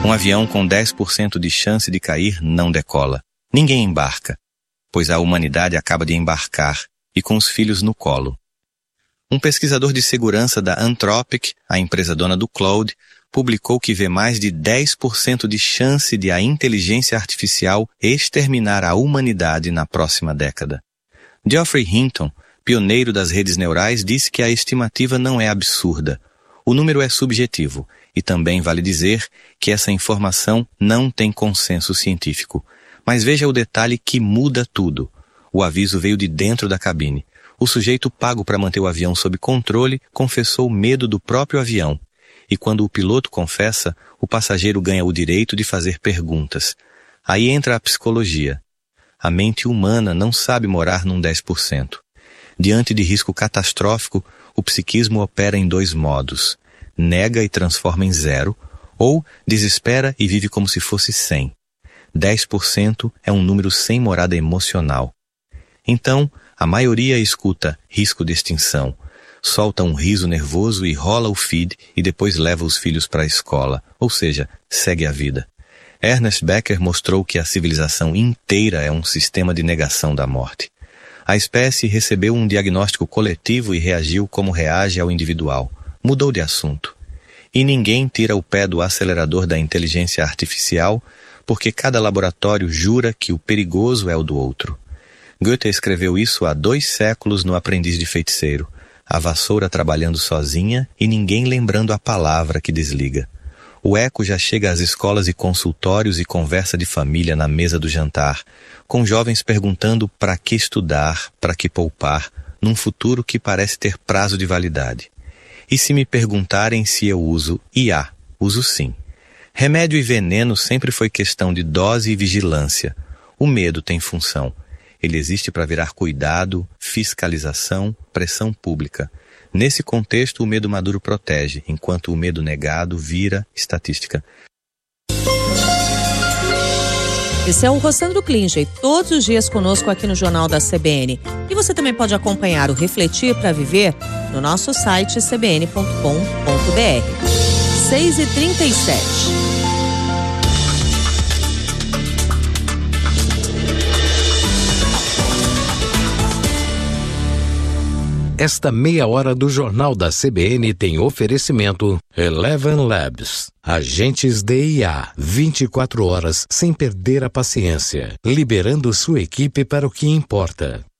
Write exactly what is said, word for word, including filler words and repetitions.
Um avião com dez por cento de chance de cair não decola. Ninguém embarca, pois a humanidade acaba de embarcar e com os filhos no colo. Um pesquisador de segurança da Anthropic, a empresa dona do Claude, publicou que vê mais de dez por cento de chance de a inteligência artificial exterminar a humanidade na próxima década. Geoffrey Hinton, pioneiro das redes neurais, disse que a estimativa não é absurda. O número é subjetivo e também vale dizer que essa informação não tem consenso científico. Mas veja o detalhe que muda tudo. O aviso veio de dentro da cabine. O sujeito pago para manter o avião sob controle confessou medo do próprio avião. E quando o piloto confessa, o passageiro ganha o direito de fazer perguntas. Aí entra a psicologia. A mente humana não sabe morar num dez por cento. Diante de risco catastrófico, o psiquismo opera em dois modos. Nega e transforma em zero, ou desespera e vive como se fosse cem. dez por cento é um número sem morada emocional. Então, a maioria escuta risco de extinção, solta um riso nervoso e rola o feed e depois leva os filhos para a escola, ou seja, segue a vida. Ernest Becker mostrou que a civilização inteira é um sistema de negação da morte. A espécie recebeu um diagnóstico coletivo e reagiu como reage ao individual. Mudou de assunto. E ninguém tira o pé do acelerador da inteligência artificial, porque cada laboratório jura que o perigoso é o do outro. Goethe escreveu isso há dois séculos no Aprendiz de Feiticeiro, a vassoura trabalhando sozinha e ninguém lembrando a palavra que desliga. O eco já chega às escolas e consultórios e conversa de família na mesa do jantar, com jovens perguntando para que estudar, para que poupar, num futuro que parece ter prazo de validade. E se me perguntarem se eu uso I A, uso sim. Remédio e veneno sempre foi questão de dose e vigilância. O medo tem função. Ele existe para virar cuidado, fiscalização, pressão pública. Nesse contexto, o medo maduro protege, enquanto o medo negado vira estatística. Esse é o Roçando Klinger, todos os dias conosco aqui no Jornal da C B N. E você também pode acompanhar o Refletir para Viver no nosso site c b n ponto com ponto b r. seis e trinta e sete. Esta meia hora do Jornal da C B N tem oferecimento Eleven Labs. Agentes de I A, vinte e quatro horas sem perder a paciência, liberando sua equipe para o que importa.